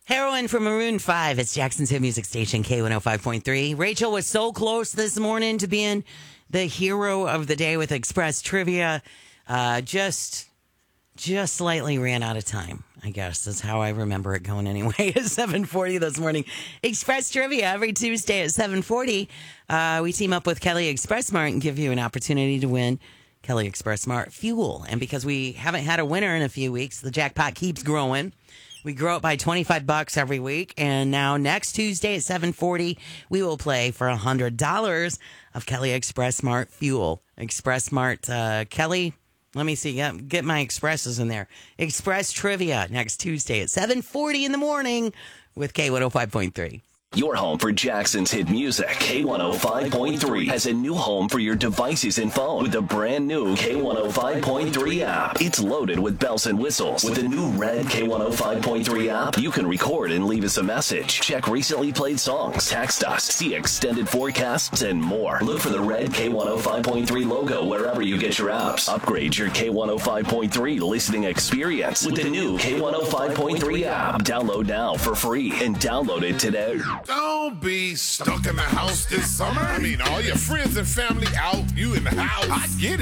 Heroin from Maroon 5. It's Jackson's hit music station, K105.3. Rachel was so close this morning to being the hero of the day with Express Trivia. Just slightly ran out of time, I guess. That's how I remember it going anyway. At 7:40 this morning. Express Trivia every Tuesday at 7:40. We team up with Kelly Express Mart and give you an opportunity to win Kelly Express Mart fuel. And because we haven't had a winner in a few weeks, the jackpot keeps growing. We grow it by $25 every week. And now next Tuesday at 7:40, we will play for $100 of Kelly Express Mart fuel. Express Mart, Kelly, let me see. Get my expresses in there. Express Trivia next Tuesday at 7:40 in the morning with K105.3. Your home for Jackson's hit music, K105.3, has a new home for your devices and phone with the brand new K105.3 app. It's loaded with bells and whistles. With the new red K105.3 app, you can record and leave us a message, check recently played songs, text us, see extended forecasts, and more. Look for the red K105.3 logo wherever you get your apps. Upgrade your K105.3 listening experience with the new K105.3 app. Download now for free and download it today. Don't be stuck in the house this summer. I mean, all your friends and family out, you in the house. I get it.